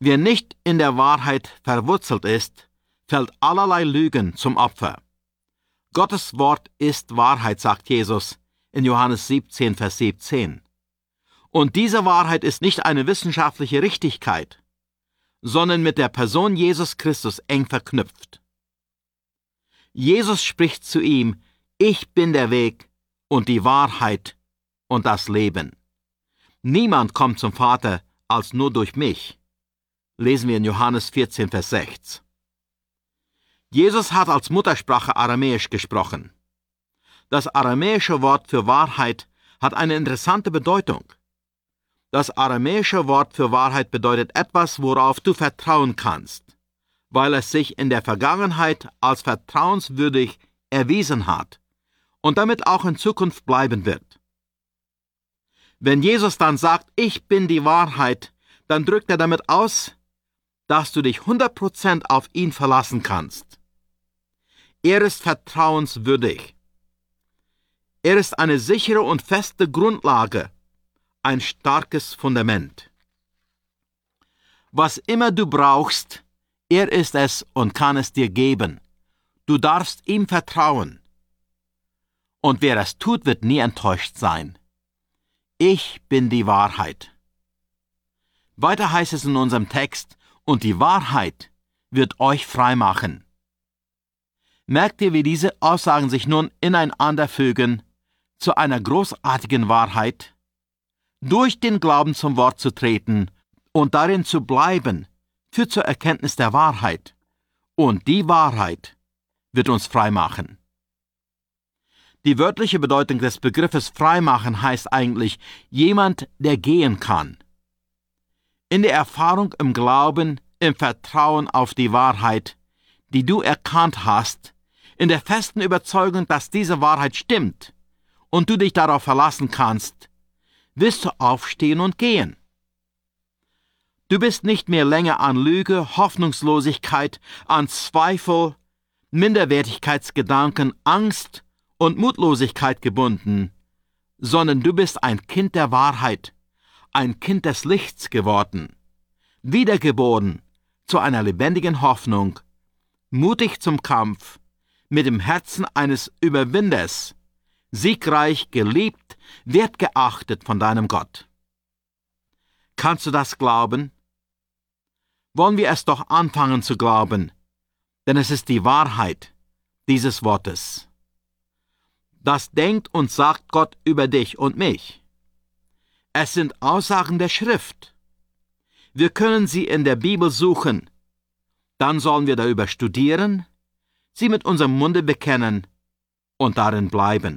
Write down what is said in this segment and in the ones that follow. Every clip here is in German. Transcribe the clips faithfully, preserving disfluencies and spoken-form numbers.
Wer nicht in der Wahrheit verwurzelt ist, fällt allerlei Lügen zum Opfer. Gottes Wort ist Wahrheit, sagt Jesus in Johannes siebzehn, Vers siebzehn. Und diese Wahrheit ist nicht eine wissenschaftliche Richtigkeit, sondern mit der Person Jesus Christus eng verknüpft. Jesus spricht zu ihm: Ich bin der Weg und die Wahrheit und das Leben. Niemand kommt zum Vater als nur durch mich. Lesen wir in Johannes vierzehn, Vers sechs. Jesus hat als Muttersprache Aramäisch gesprochen. Das aramäische Wort für Wahrheit hat eine interessante Bedeutung. Das aramäische Wort für Wahrheit bedeutet etwas, worauf du vertrauen kannst, weil es sich in der Vergangenheit als vertrauenswürdig erwiesen hat und damit auch in Zukunft bleiben wird. Wenn Jesus dann sagt, ich bin die Wahrheit, dann drückt er damit aus, dass du dich hundert Prozent auf ihn verlassen kannst. Er ist vertrauenswürdig. Er ist eine sichere und feste Grundlage, ein starkes Fundament. Was immer du brauchst, er ist es und kann es dir geben. Du darfst ihm vertrauen. Und wer es tut, wird nie enttäuscht sein. Ich bin die Wahrheit. Weiter heißt es in unserem Text, und die Wahrheit wird euch frei machen. Merkt ihr, wie diese Aussagen sich nun ineinander fügen zu einer großartigen Wahrheit? Durch den Glauben zum Wort zu treten und darin zu bleiben, führt zur Erkenntnis der Wahrheit. Und die Wahrheit wird uns frei machen. Die wörtliche Bedeutung des Begriffes freimachen heißt eigentlich jemand, der gehen kann. In der Erfahrung im Glauben, im Vertrauen auf die Wahrheit, die du erkannt hast, in der festen Überzeugung, dass diese Wahrheit stimmt und du dich darauf verlassen kannst, wirst du aufstehen und gehen. Du bist nicht mehr länger an Lüge, Hoffnungslosigkeit, an Zweifel, Minderwertigkeitsgedanken, Angst und Mutlosigkeit gebunden, sondern du bist ein Kind der Wahrheit, ein Kind des Lichts geworden, wiedergeboren zu einer lebendigen Hoffnung, mutig zum Kampf, mit dem Herzen eines Überwinders, siegreich, geliebt, wertgeachtet von deinem Gott. Kannst du das glauben? Wollen wir es doch anfangen zu glauben, denn es ist die Wahrheit dieses Wortes. Das denkt und sagt Gott über dich und mich. Es sind Aussagen der Schrift. Wir können sie in der Bibel suchen. Dann sollen wir darüber studieren, sie mit unserem Munde bekennen und darin bleiben.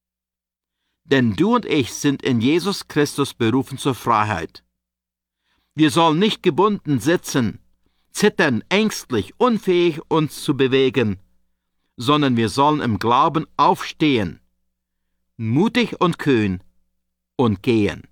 Denn du und ich sind in Jesus Christus berufen zur Freiheit. Wir sollen nicht gebunden sitzen, zittern, ängstlich, unfähig, uns zu bewegen, sondern wir sollen im Glauben aufstehen, mutig und kühn und gehen.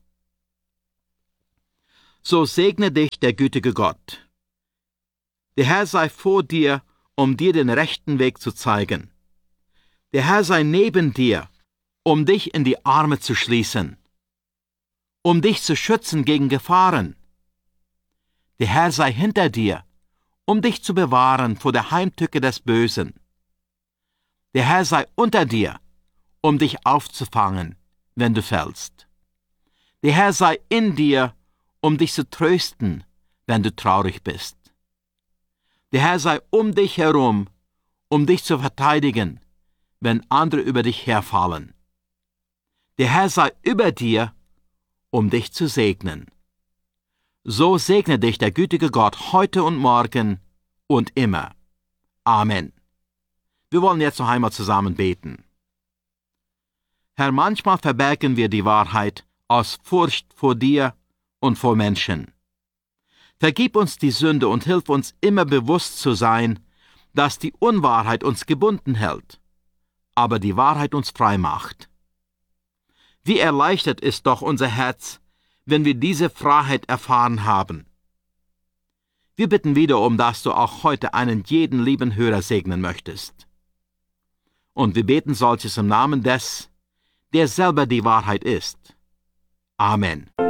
So segne dich der gütige Gott. Der Herr sei vor dir, um dir den rechten Weg zu zeigen. Der Herr sei neben dir, um dich in die Arme zu schließen, um dich zu schützen gegen Gefahren. Der Herr sei hinter dir, um dich zu bewahren vor der Heimtücke des Bösen. Der Herr sei unter dir, um dich aufzufangen, wenn du fällst. Der Herr sei in dir, um dich zu trösten, wenn du traurig bist. Der Herr sei um dich herum, um dich zu verteidigen, wenn andere über dich herfallen. Der Herr sei über dir, um dich zu segnen. So segne dich der gütige Gott heute und morgen und immer. Amen. Wir wollen jetzt noch einmal zusammen beten. Herr, manchmal verbergen wir die Wahrheit aus Furcht vor dir und vor Menschen. Vergib uns die Sünde und hilf uns immer bewusst zu sein, dass die Unwahrheit uns gebunden hält, aber die Wahrheit uns frei macht. Wie erleichtert ist doch unser Herz, wenn wir diese Freiheit erfahren haben. Wir bitten wiederum, dass du auch heute einen jeden lieben Hörer segnen möchtest. Und wir beten solches im Namen des, der selber die Wahrheit ist. Amen.